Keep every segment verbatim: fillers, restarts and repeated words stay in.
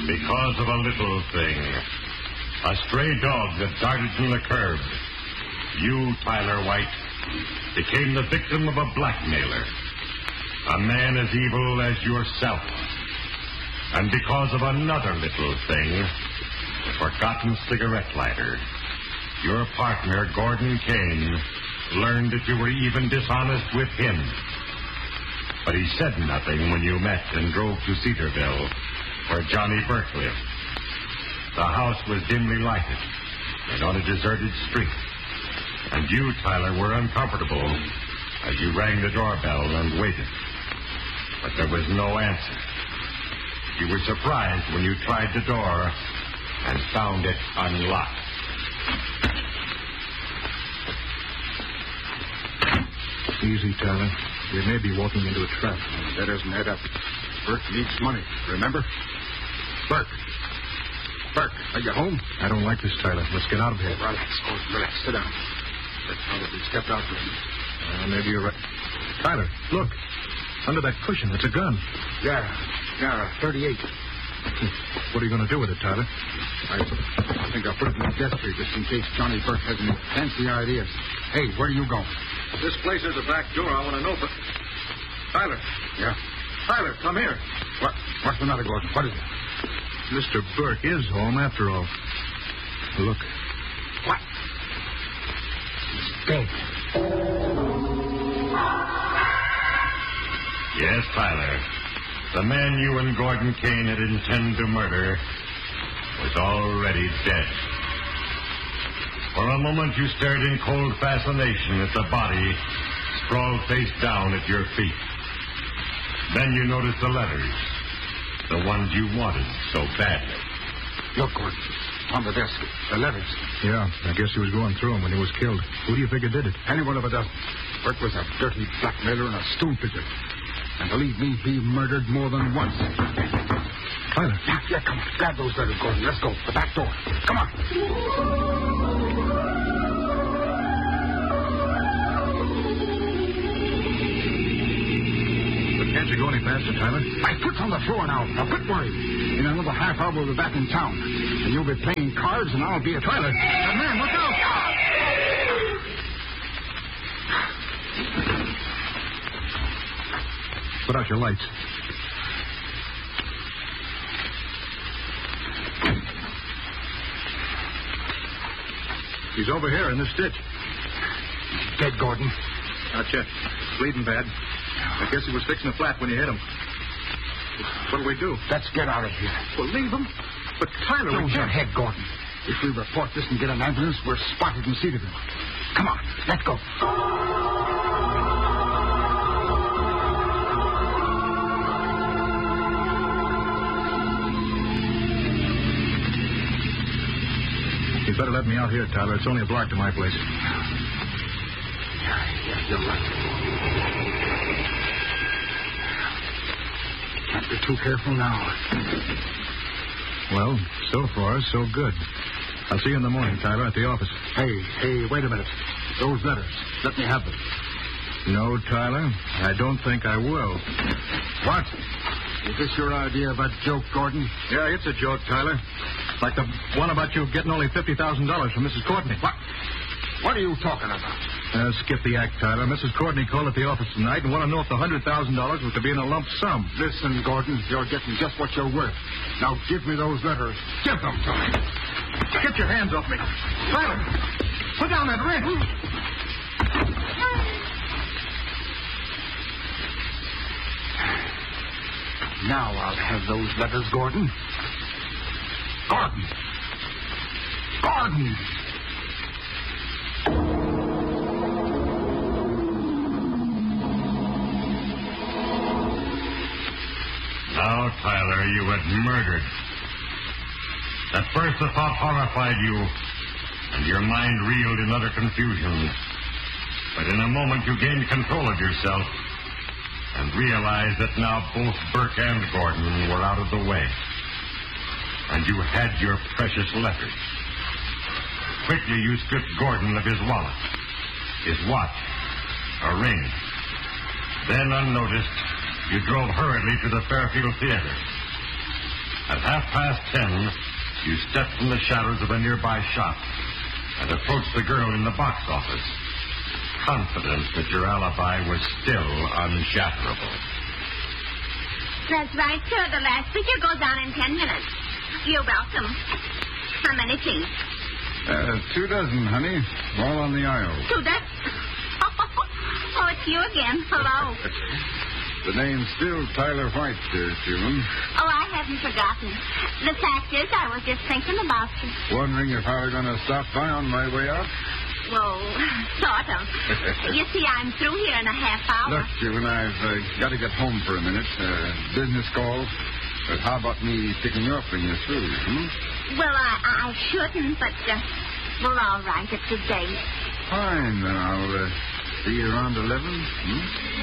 Because of a little thing. A stray dog that darted from the curb. You, Tyler White, became the victim of a blackmailer. A man as evil as yourself. And because of another little thing, a forgotten cigarette lighter, your partner, Gordon Kane, learned that you were even dishonest with him. But he said nothing when you met and drove to Cedarville, where Johnny Burke lived. The house was dimly lighted and on a deserted street. And you, Tyler, were uncomfortable as you rang the doorbell and waited. But there was no answer. You were surprised when you tried the door and found it unlocked. Easy, Tyler. We may be walking into a trap. That doesn't add up. Burke needs money, remember? Burke. Burke, are you home? I don't like this, Tyler. Let's get out of here. Oh, relax, Gordon, relax. Sit down. That probably stepped out for him. Uh, maybe you're right. Tyler, look. Under that cushion, it's a gun. Yeah, yeah, thirty-eight. What are you going to do with it, Tyler? I, I think I'll put it in the desk here just in case Johnny Burke has any fancy ideas. Hey, where are you going? This place has a back door. I want to know, but... Tyler. Yeah? Tyler, come here. What? What's the matter, Gordon? What is it? Mister Burke is home after all. Look. What? He's dead. Yes, Tyler. The man you and Gordon Kane had intended to murder was already dead. For a moment, you stared in cold fascination at the body sprawled face down at your feet. Then you noticed the letters, the ones you wanted so badly. Look, Gordon, on the desk, the letters. Yeah, I guess he was going through them when he was killed. Who do you figure did it? Any one of a dozen. Burke was a dirty blackmailer and a stool pigeon. And believe me, he murdered more than once. Tyler. Yeah, yeah, come on. Grab those letters, Gordon. Let's go. The back door. Come on. But can't you go any faster, Tyler? My foot's on the floor now. Now, quit worrying. In another half hour, we'll be back in town. And you'll be playing cards, and I'll be a... Tyler. Uh, man, look out. Put out your lights. He's over here in this ditch. He's dead, Gordon. Not yet. Bleeding bad. I guess he was fixing a flat when you hit him. What'll we do? Let's get out of here. Well, leave him. But Tyler, Close we your can't... head, Gordon. If we report this and get an ambulance, we're spotted in Cedarville. Come on, let's go. You better let me out here, Tyler. It's only a block to my place. Yeah, yeah, you're right. Can't be too careful now. Well, so far, so good. I'll see you in the morning, Tyler, at the office. Hey, hey, wait a minute. Those letters. Let me have them. No, Tyler, I don't think I will. What? Is this your idea of a joke, Gordon? Yeah, it's a joke, Tyler. Like the one about you getting only fifty thousand dollars from Missus Courtney. What? What are you talking about? Uh, skip the act, Tyler. Missus Courtney called at the office tonight and wanted to know if the one hundred thousand dollars was to be in a lump sum. Listen, Gordon, you're getting just what you're worth. Now give me those letters. Give them to me. Get your hands off me. Tyler, put down that wrench. Now I'll have those letters, Gordon. Gordon. Gordon. Now, Tyler, you had murdered. At first, the thought horrified you, and your mind reeled in utter confusion. But in a moment, you gained control of yourself and realized that now both Burke and Gordon were out of the way. And you had your precious letters. Quickly, you stripped Gordon of his wallet, his watch, a ring. Then, unnoticed, you drove hurriedly to the Fairfield Theater. At half past ten, you stepped from the shadows of a nearby shop and approached the girl in the box office, confident that your alibi was still unshatterable. That's right, sir. The last figure goes on in ten minutes. You're welcome. How many, please? Uh, two dozen, honey. All on the aisle. Two dozen? Oh, it's you again. Hello. The name's still Tyler White, uh, June. Oh, I haven't forgotten. The fact is, I was just thinking about you. Wondering if I were going to stop by on my way out? Well, sort of. You see, I'm through here in a half hour. Look, June, I've uh, got to get home for a minute. Uh, business call. But how about me picking you up when you're through, hmm? Well, I, I shouldn't, but uh, we're all right at the date. Fine, then I'll uh, see you around eleven, hmm?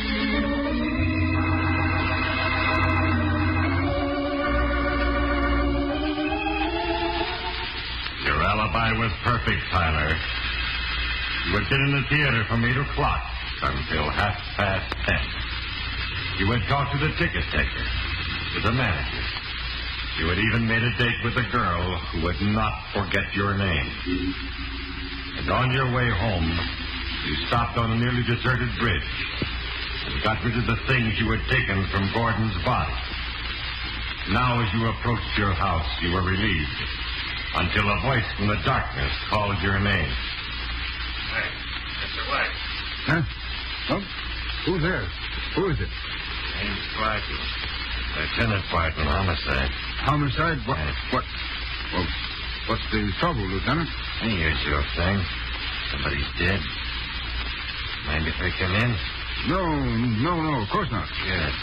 Your alibi was perfect, Tyler. You had been in the theater from eight o'clock until half past ten. You had talked to the ticket taker, to the manager. You had even made a date with a girl who would not forget your name. And on your way home, you stopped on a nearly deserted bridge and got rid of the things you had taken from Gordon's body. Now, as you approached your house, you were relieved until a voice from the darkness called your name. Hey, Mister White. Huh? Oh, who's there? Who is it? Name's Barton. Lieutenant Barton, homicide. Homicide? What? What? Well, what's the trouble, Lieutenant? The usual thing. Somebody's dead. Mind if I come in? No, no, no, of course not. Good.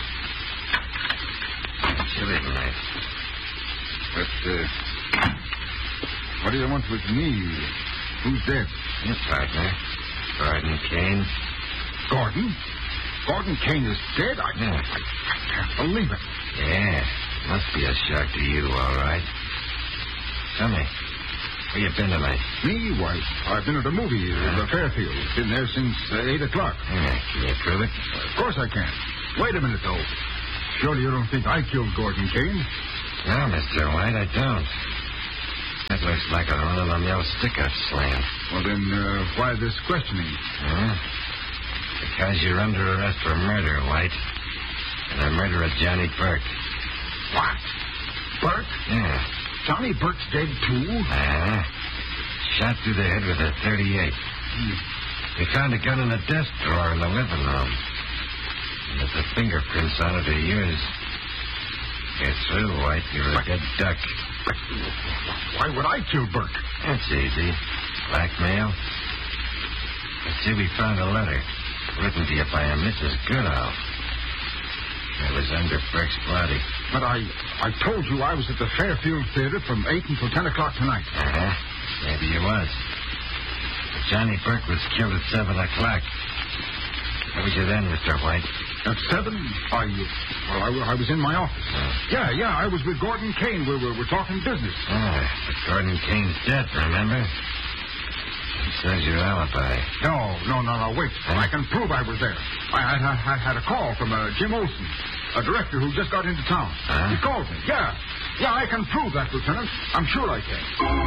Chilly tonight. But, uh, what do you want with me? Who's dead? Your partner, Gordon Kane. Gordon? Gordon Kane is dead? I, Yeah. I, I can't believe it. Yeah, must be a shock to you, all right. Tell me, where you been tonight? Me? Why, I've been at a movie at the Fairfield. Been there since uh, eight o'clock. Yeah, can you prove it? Of course I can. Wait a minute, though. Surely you don't think I killed Gordon Kane? No, Mister White, I don't. That looks like a run-of-the-mill stick-up slam. Well, then, uh, why this questioning? Huh? Because you're under arrest for murder, White. And the murder of Johnny Burke. What? Burke? Yeah. Johnny Burke's dead, too? Uh, shot through the head with a thirty-eight. Hmm. We found a gun in the desk drawer in the living room. And there's the fingerprints on it are yours. You're through, White. You're a dead duck. Why would I kill Burke? That's easy. Blackmail. You see, we found a letter written to you by a Missus Goodall. It was under Burke's body. But I I told you I was at the Fairfield Theater from eight until ten o'clock tonight. Uh-huh. Maybe you was. But Johnny Burke was killed at seven o'clock. Where was you then, Mister White? At seven, I, well, I, I was in my office. Uh, Yeah, yeah, I was with Gordon Kane. We were, we're talking business. ah, but Gordon Kane's dead, remember? He says your alibi. No, no, no, no, wait. Huh? I can prove I was there. I, I, I had a call from uh, Jim Olson, a director who just got into town. Huh? He called me. Yeah, yeah, I can prove that, Lieutenant. I'm sure I can.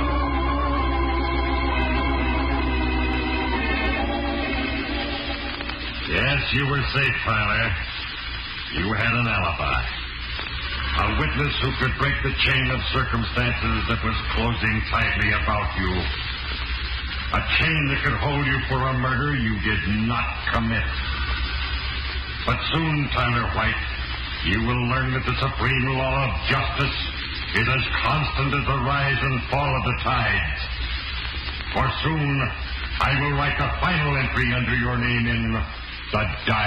Yes, you were safe, Tyler. You had an alibi. A witness who could break the chain of circumstances that was closing tightly about you. A chain that could hold you for a murder you did not commit. But soon, Tyler White, you will learn that the supreme law of justice is as constant as the rise and fall of the tides. For soon, I will write the final entry under your name in the diary.